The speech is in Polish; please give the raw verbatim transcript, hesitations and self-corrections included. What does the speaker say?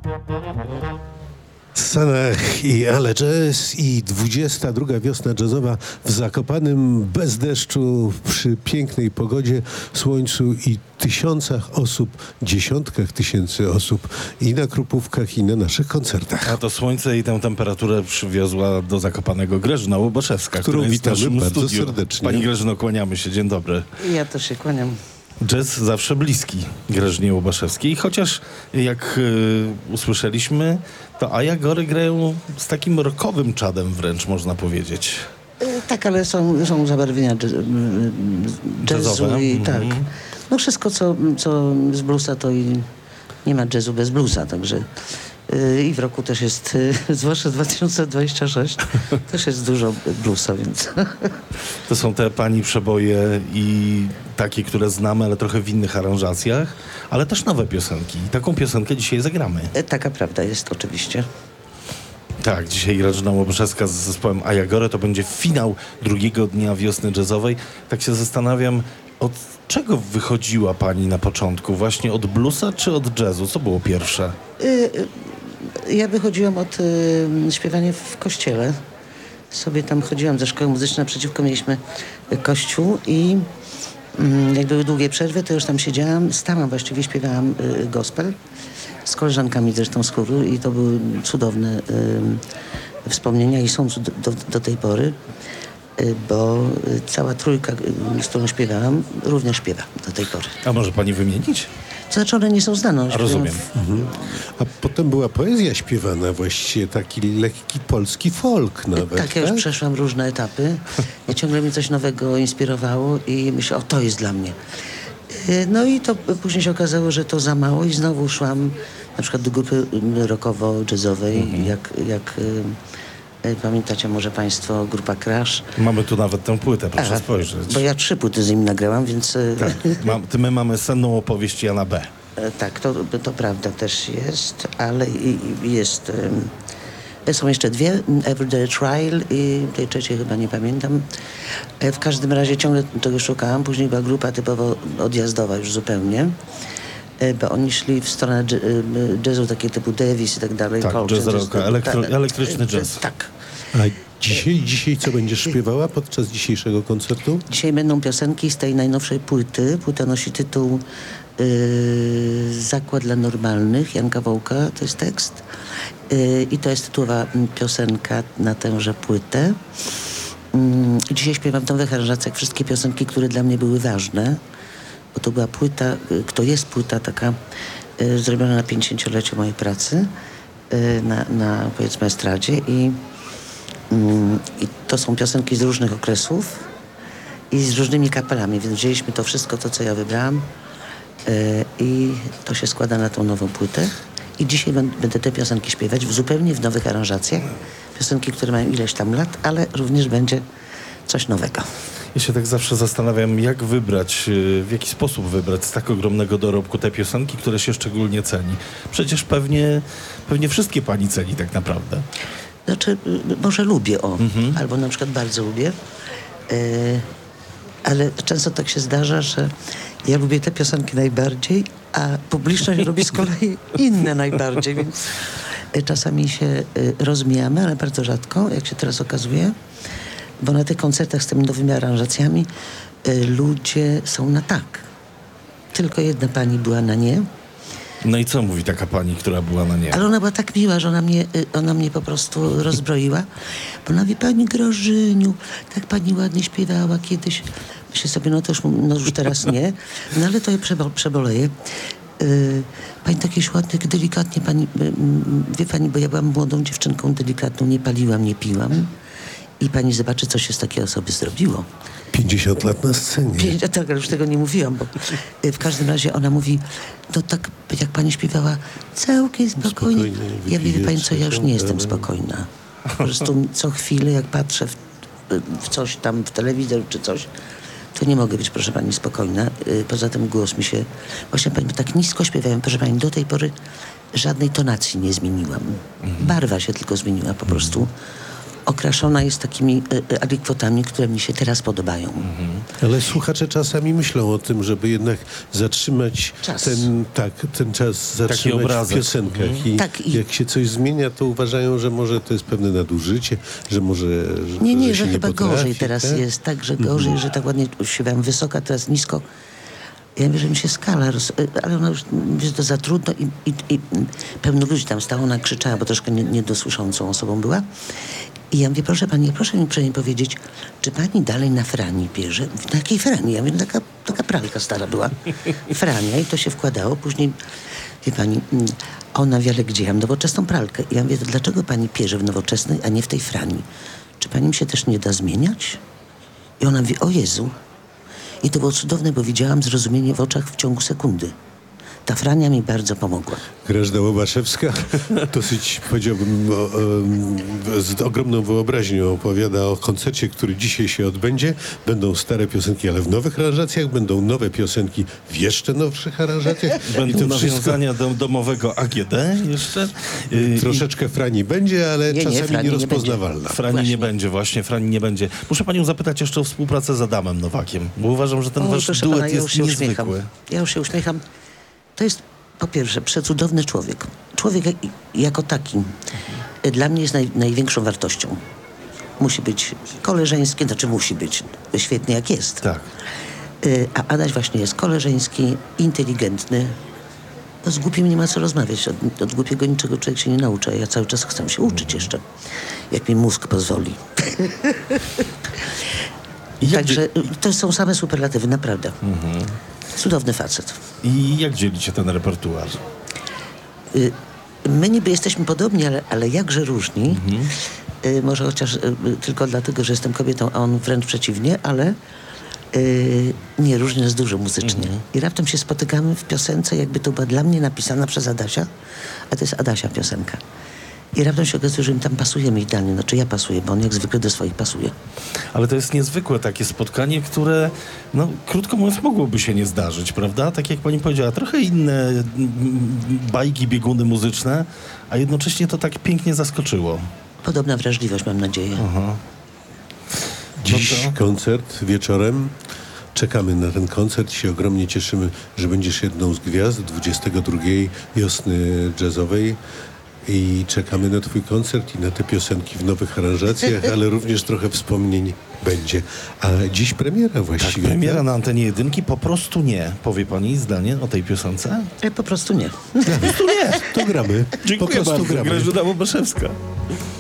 Sanach i Ale Jazz i dwudziesta druga wiosna jazzowa w Zakopanem, bez deszczu, przy pięknej pogodzie, słońcu i tysiącach osób, dziesiątkach tysięcy osób i na Krupówkach, i na naszych koncertach. A to słońce i tę temperaturę przywiozła do Zakopanego Grażyna Łoboszewska, Którą która jest w witamy naszym bardzo studiu. serdecznie. Pani Grażyno, kłaniamy się. Dzień dobry. Ja też się kłaniam. Jazz zawsze bliski Grażynie Łobaszewskiej, chociaż jak y, usłyszeliśmy, to Ayagory grają z takim rockowym czadem wręcz, można powiedzieć. Y, Tak, ale są, są zabarwienia jazz, y, jazzu Jazzowe? i Mhm. tak. No wszystko, co, co z bluesa, to i nie ma jazzu bez bluesa, także y, i w roku też jest, y, zwłaszcza dwa tysiące dwudziesty szósty, też jest dużo bluesa, więc... To są te pani przeboje i takie, które znamy, ale trochę w innych aranżacjach, ale też nowe piosenki. I taką piosenkę dzisiaj zagramy. Y, Taka prawda jest oczywiście. Tak, dzisiaj Grażyna Łoboszewska z zespołem Ayagory. To będzie finał drugiego dnia wiosny jazzowej. Tak się zastanawiam, od czego wychodziła pani na początku? Właśnie od bluesa czy od jazzu? Co było pierwsze? Y, y, Ja wychodziłam od y, śpiewania w kościele. Sobie tam chodziłam ze szkoły muzycznej, naprzeciwko mieliśmy y, kościół i y, jak były długie przerwy, to już tam siedziałam. Stałam właściwie, śpiewałam y, gospel z koleżankami zresztą z chóru i to były cudowne y, wspomnienia i są do, do, do tej pory, y, bo y, cała trójka, y, z którą śpiewałam, również śpiewa do tej pory. A może pani wymienić? To znaczy one nie są znane. one A śpiewają rozumiem. w- Mhm. A potem była poezja śpiewana, właściwie taki lekki polski folk nawet, Tak, ja już przeszłam różne etapy. Ja ciągle mnie coś nowego inspirowało i myślę, o, to jest dla mnie. Y, No i to później się okazało, że to za mało i znowu szłam na przykład do grupy y, rockowo-jazzowej, jak, jak y, y, pamiętacie może państwo, grupa Crash. Mamy tu nawet tę płytę, proszę Aha, spojrzeć. Bo ja trzy płyty z nimi nagrałam, więc y, Tak, mam, ty- my mamy senną opowieść Jana B. E, Tak, to, to prawda też jest, ale i, i jest... em, Są jeszcze dwie, m, Everyday Trial i tej trzeciej chyba nie pamiętam. E, W każdym razie ciągle tego szukałam. Później była grupa typowo odjazdowa już zupełnie, e, bo oni szli w stronę dż- em, jazzu takie typu Davis i tak dalej. Tak, Coltrane, jazz rocka, elektro- tak, elektryczny e, jazz. Tak. A dzisiaj, dzisiaj co będziesz śpiewała podczas dzisiejszego koncertu? Dzisiaj będą piosenki z tej najnowszej płyty. Płyta nosi tytuł y, Zakład dla normalnych, Janka Wołka, to jest tekst. Y, I to jest tytułowa mm, piosenka na tęże płytę. Mm, Dzisiaj śpiewam w nowych aranżacjach wszystkie piosenki, które dla mnie były ważne. Bo to była płyta, y, to jest płyta taka y, zrobiona na pięćdziesięciolecie mojej pracy y, na, na powiedzmy estradzie i, mm, i to są piosenki z różnych okresów i z różnymi kapelami, więc wzięliśmy to wszystko, to co ja wybrałam yy, i to się składa na tą nową płytę. I dzisiaj bę- będę te piosenki śpiewać w zupełnie w nowych aranżacjach. Piosenki, które mają ileś tam lat, ale również będzie coś nowego. Ja się tak zawsze zastanawiam, jak wybrać, y, w jaki sposób wybrać z tak ogromnego dorobku te piosenki, które się szczególnie ceni. Przecież pewnie, pewnie wszystkie pani ceni tak naprawdę. Znaczy, y, może lubię, o, albo na przykład bardzo lubię, yy, ale często tak się zdarza, że ja lubię te piosenki najbardziej, a publiczność lubi z kolei inne najbardziej, więc y, czasami się y, rozmijamy, ale bardzo rzadko, jak się teraz okazuje, bo na tych koncertach z tymi nowymi aranżacjami y, ludzie są na tak. Tylko jedna pani była na nie. No i co mówi taka pani, która była na nie? Ale ona była tak miła, że ona mnie, y, ona mnie po prostu rozbroiła. Bo ona mówi, pani Grażyniu, tak pani ładnie śpiewała kiedyś. Myślę sobie, no to już, no już teraz nie. No ale to ja przebo, przeboleję. Y, pani takieś ładne, delikatnie pani, y, y, wie pani, bo ja byłam młodą dziewczynką delikatną, nie paliłam, nie piłam. I pani zobaczy, co się z takiej osoby zrobiło. pięćdziesiąt lat na scenie. Pięć, tak, ale już tego nie mówiłam, bo y, w każdym razie ona mówi, no tak jak pani śpiewała, całkiem spokojnie. Spokojnie, Ja mówię, wie pani co, ja już nie jestem wypijesz, spokojna. Po prostu co chwilę, jak patrzę w, w coś tam, w telewizor czy coś, to nie mogę być, proszę pani, spokojna. Y, Poza tym głos mi się... Właśnie pani, bo tak nisko śpiewałem, proszę pani, do tej pory żadnej tonacji nie zmieniłam. Barwa się tylko zmieniła po prostu. okraszona jest takimi y, y, alikwotami, które mi się teraz podobają. Ale słuchacze czasami myślą o tym, żeby jednak zatrzymać Czas. ten, tak, ten czas zatrzymać w obrazek. piosenkach. I Tak, i- jak się coś zmienia, to uważają, że może to jest pewne nadużycie, że może że, Nie, nie, że, że się chyba nie potrafi, gorzej teraz tak? jest, tak, że gorzej, że tak ładnie śpiewam wysoka, teraz nisko. Ja wiem, że mi się skala, roz, ale ona już, że to za trudno i, i, i pełno ludzi tam stało, ona krzyczała, bo troszkę nie- niedosłyszącą osobą była. I ja mówię, proszę pani, proszę mi uprzejmie powiedzieć, czy pani dalej na frani bierze? Mówi, na jakiej frani? Ja mówię, "No taka, taka pralka stara była. Frania i to się wkładało. Później, wie pani, mm, ona wie, ale gdzie ja mam nowoczesną pralkę? I ja mówię, to dlaczego pani pierze w nowoczesnej, a nie w tej frani? Czy pani mi się też nie da zmieniać? I ona mówi, o Jezu. I to było cudowne, bo widziałam zrozumienie w oczach w ciągu sekundy. Ta frania mi bardzo pomogła. Grażyna Łobaszewska dosyć, powiedziałbym, o, o, z ogromną wyobraźnią opowiada o koncercie, który dzisiaj się odbędzie. Będą stare piosenki, ale w nowych aranżacjach, będą nowe piosenki w jeszcze nowszych aranżacjach. Będą I to wszystko nawiązania do domowego A G D jeszcze. Yy, troszeczkę frani będzie, ale Nie, nie, czasami frani nie nierozpoznawalna. Frani Właśnie. nie będzie, właśnie, Frani nie będzie. Muszę panią zapytać jeszcze o współpracę z Adamem Nowakiem, bo uważam, że ten Oj, wasz proszę duet pana, ja już jest się uśmiecham. niezwykły. Ja już się uśmiecham. To jest po pierwsze przecudowny człowiek. Człowiek jak- jako taki y, dla mnie jest naj, największą wartością. Musi być koleżeński, znaczy musi być świetny jak jest. Tak. Y, A Adaś właśnie jest koleżeński, inteligentny. No z głupim nie ma co rozmawiać. Od, od głupiego niczego człowiek się nie nauczy. a Ja cały czas chcę się uczyć jeszcze. Jak mi mózg pozwoli. I jak, Także y, to są same superlatywy, naprawdę. Mhm. Cudowny facet. I jak dzielicie ten repertuar? Y, My niby jesteśmy podobni, ale, ale jakże różni. Y, może chociaż y, y, tylko dlatego, że jestem kobietą, a on wręcz przeciwnie, ale y, nie, różni nas dużo muzycznie. I raptem się spotykamy w piosence, jakby to była dla mnie napisana przez Adasia, a to jest Adasia piosenka. I raptem się okazuje, że im tam pasujemy idealnie. Znaczy ja pasuję, bo on jak zwykle do swoich pasuje. Ale to jest niezwykłe takie spotkanie, które, no krótko mówiąc, mogłoby się nie zdarzyć, prawda? Tak jak pani powiedziała, trochę inne mm, bajki, bieguny muzyczne, a jednocześnie to tak pięknie zaskoczyło. Podobna wrażliwość, mam nadzieję. Dziś No to- koncert wieczorem. Czekamy na ten koncert i się ogromnie cieszymy, że będziesz jedną z gwiazd dwudziestej drugiej wiosny jazzowej. I czekamy na twój koncert i na te piosenki w nowych aranżacjach, ale również trochę wspomnień będzie. A dziś premiera Tak, właściwie. premiera tak? na antenie jedynki, po prostu nie. Powie pani zdanie o tej piosence? E, po prostu nie. To nie, to gramy. Dziękuję po prostu bardzo, gramy. Grażyna Łobaszewska.